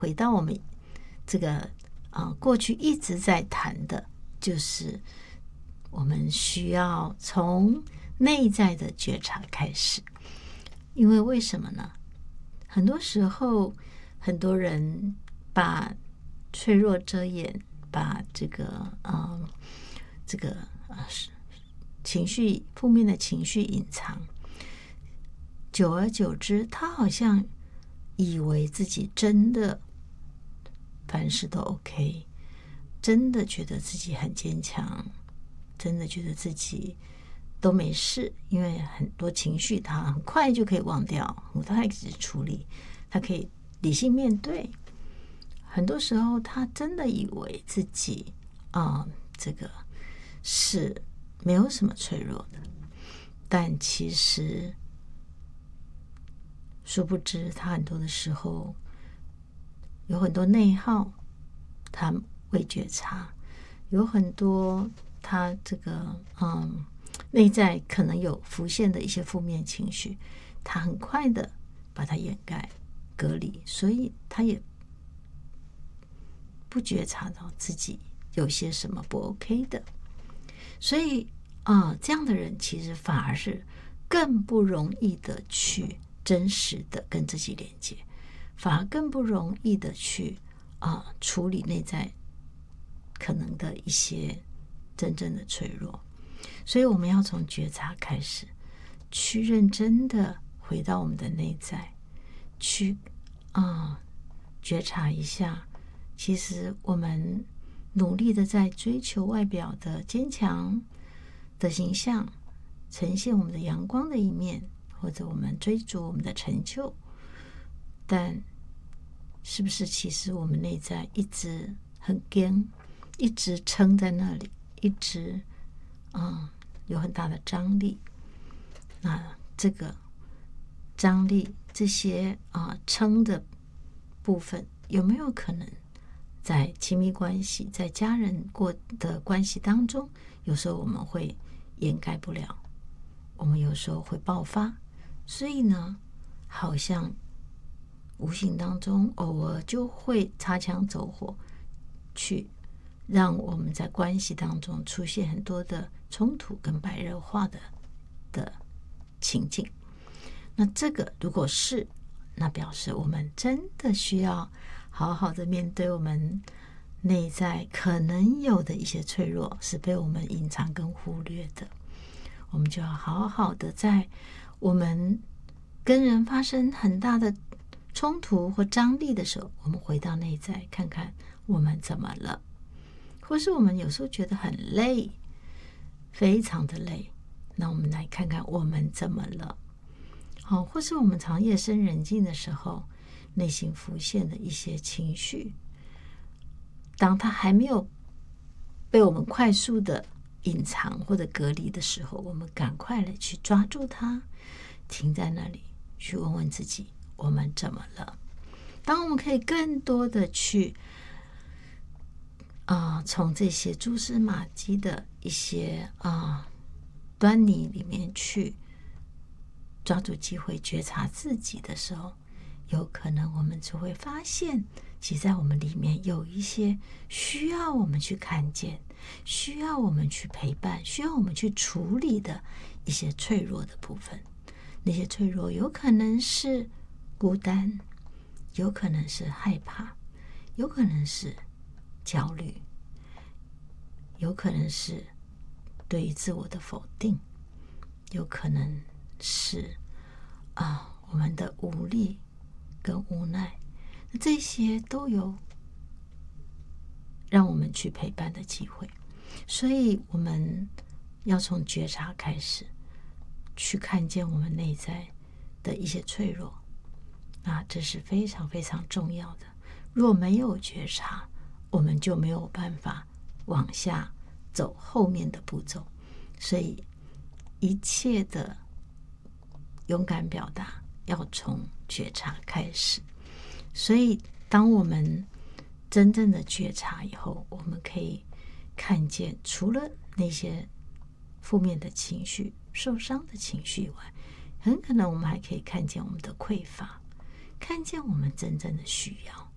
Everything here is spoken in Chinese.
回到我们这个过去一直在谈的，就是我们需要从内在的觉察开始。因为为什么呢？很多时候很多人把脆弱遮掩，把这个情绪负面的情绪隐藏，久而久之，他好像以为自己真的凡事都 OK， 真的觉得自己很坚强，真的觉得自己都没事，因为很多情绪他很快就可以忘掉，很快可以处理，他可以理性面对。很多时候他真的以为自己这个是没有什么脆弱的，但其实殊不知他很多的时候有很多内耗，他未觉察，有很多他这个内在可能有浮现的一些负面情绪，他很快的把它掩盖隔离，所以他也不觉察到自己有些什么不 OK 的。所以这样的人其实反而是更不容易的去真实的跟自己连接，反而更不容易的去处理内在可能的一些真正的脆弱。所以我们要从觉察开始，去认真的回到我们的内在，去觉察一下，其实我们努力的在追求外表的坚强的形象，呈现我们的阳光的一面，或者我们追逐我们的成就，但是不是其实我们内在一直很坚，一直撑在那里，一直有很大的张力。那这个张力，这些撑的部分，有没有可能在亲密关系，在家人过的关系当中，有时候我们会掩盖不了，我们有时候会爆发，所以呢，好像无形当中偶尔就会擦枪走火，去让我们在关系当中出现很多的冲突跟白热化的情境。那这个如果是，那表示我们真的需要好好的面对我们内在可能有的一些脆弱，是被我们隐藏跟忽略的。我们就要好好的在我们跟人发生很大的冲突或张力的时候，我们回到内在看看我们怎么了，或是我们有时候觉得很累，非常的累，那我们来看看我们怎么了。或是我们常夜深人静的时候，内心浮现的一些情绪，当它还没有被我们快速的隐藏或者隔离的时候，我们赶快的去抓住它，停在那里，去问问自己我们怎么了。当我们可以更多的去从这些蛛丝马迹的一些端倪里面去抓住机会觉察自己的时候，有可能我们就会发现，其实在我们里面有一些需要我们去看见，需要我们去陪伴，需要我们去处理的一些脆弱的部分。那些脆弱有可能是孤单，有可能是害怕，有可能是焦虑，有可能是对于自我的否定，有可能是我们的无力跟无奈，这些都有让我们去陪伴的机会。所以我们要从觉察开始，去看见我们内在的一些脆弱，这是非常非常重要的。若没有觉察，我们就没有办法往下走后面的步骤。所以一切的勇敢表达要从觉察开始。所以当我们真正的觉察以后，我们可以看见除了那些负面的情绪、受伤的情绪以外，很可能我们还可以看见我们的匮乏，看见我们真正的需要。